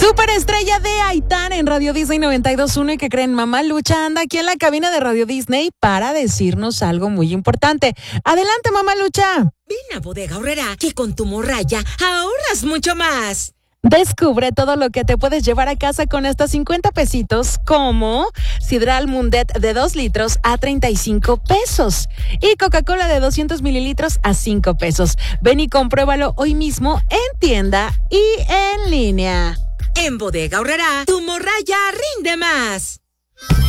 Superestrella de Aitán en Radio Disney 92.1 y que creen, Mamá Lucha anda aquí en la cabina de Radio Disney para decirnos algo muy importante. Adelante, Mamá Lucha. Ven a Bodega Aurrerá, que con tu morralla ahorras mucho más. Descubre todo lo que te puedes llevar a casa con hasta 50 pesitos, como Sidral Mundet de 2 litros a 35 pesos y Coca-Cola de 200 mililitros a 5 pesos. Ven y compruébalo hoy mismo en tienda y en línea. En Bodega Aurrerá, tu morralla rinde más.